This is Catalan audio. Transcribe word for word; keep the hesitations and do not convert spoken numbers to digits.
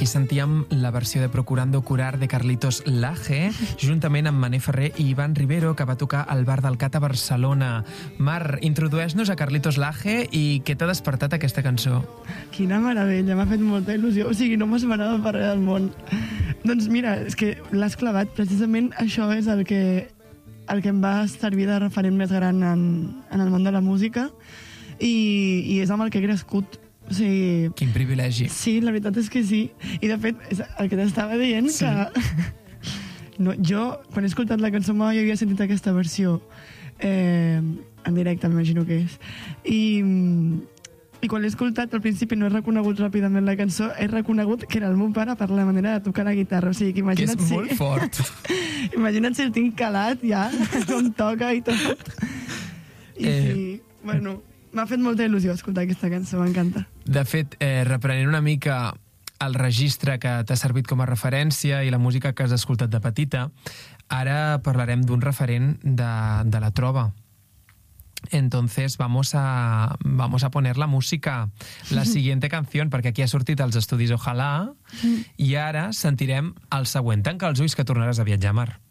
Aquí sentíem la versió de Procurando Curar de Carlitos Laje, juntament amb Mané Ferrer i Ivan Rivero, que va tocar al Bar del Cat a Barcelona. Mar, introdueix-nos a Carlitos Laje i què t'ha despertat aquesta cançó? Quina meravella, m'ha fet molta il·lusió. O sigui, no m'esperava per res del món. Doncs mira, és que l'has clavat. Precisament això és el que, el que em va servir de referent més gran en, en el món de la música i, i és amb el que he crescut. O sigui, quin privilegi. Sí, la veritat és que sí. I de fet, és el que t'estava dient, sí. que no, jo, quan he escoltat la cançó mai havia sentit aquesta versió eh, en directe, m'imagino que és. I, i quan l'he escoltat, al principi no he reconegut ràpidament la cançó, he reconegut que era el meu pare per la manera de tocar la guitarra. O sigui, que imagina't que és si... molt fort. Imagina't si el tinc calat ja, com toca i tot. I eh... sí, bueno... M'ha fet molta il·lusió escoltar aquesta cançó, m'encanta. De fet, eh, reprenent una mica el registre que t'ha servit com a referència i la música que has escoltat de petita, ara parlarem d'un referent de, de la trova. Entonces vamos a, vamos a poner la música, la siguiente canción, perquè aquí ha sortit als estudis Ojalà, i ara sentirem el següent. Tanca els ulls que tornaràs a viatjar, Mar.